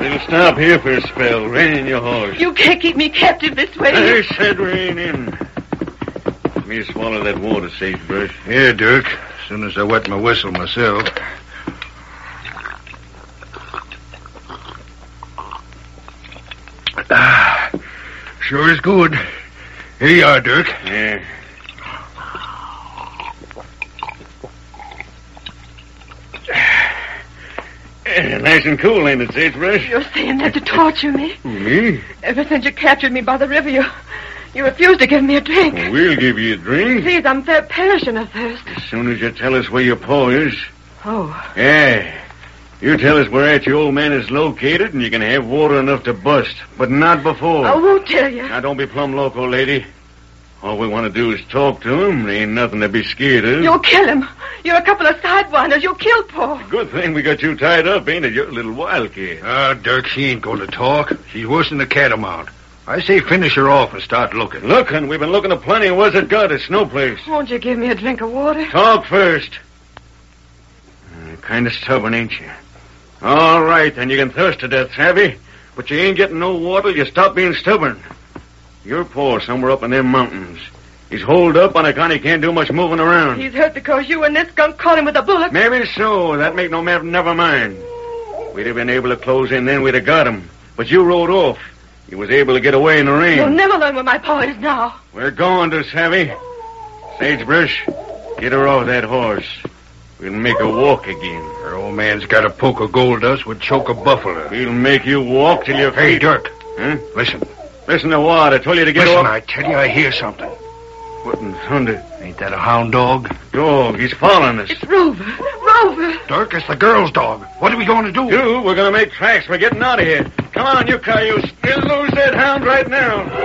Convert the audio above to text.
We'll stop here for a spell. Rein in your horse. You can't keep me captive this way. I said rein in. Let me swallow that water, Sagebrush. Here, Dirk. As soon as I wet my whistle myself. Sure is good. Here you are, Dirk. Yeah. Nice and cool, ain't it, Sagebrush? You're saying that to torture me. Me? Ever since you captured me by the river, you refused to give me a drink. Well, we'll give you a drink. Please, I'm fair perishing of thirst. As soon as you tell us where your paw is. Oh. Yeah. You tell us where your old man is located, and you can have water enough to bust. But not before. I won't tell you. Now, don't be plumb loco, lady. All we want to do is talk to him. There ain't nothing to be scared of. You'll kill him. You're a couple of sidewinders. You'll kill Paul. Good thing we got you tied up, ain't it? You're a little wildcat. Ah, Dirk, she ain't going to talk. She's worse than the catamount. I say finish her off and start looking. Looking? We've been looking at plenty. Where's it got? It's no place. Won't you give me a drink of water? Talk first. Kind of stubborn, ain't you? All right, then you can thirst to death, savvy? But you ain't getting no water. You stop being stubborn. Your paw somewhere up in them mountains. He's holed up on account he can't do much moving around. He's hurt because you and this skunk caught him with a bullet. Maybe so. That make no matter. Never mind. We'd have been able to close in then. We'd have got him. But you rode off. He was able to get away in the rain. You'll never learn where my paw is now. We're going to, savvy. Sagebrush, get her off that horse. We'll make her walk again. Her old man's got a poke of gold dust would choke a buffalo. We'll make you walk till your feet... Hey, Dirk. Huh? Listen. Listen to what? I told you to get Listen, off... I tell you, I hear something. What in thunder? Ain't that a hound dog? Dog, he's following us. It's Rover. Rover. Dirk, it's the girl's dog. What are we going to do? We're going to make tracks. We're getting out of here. Come on, you cayuse. We'll lose that hound right now.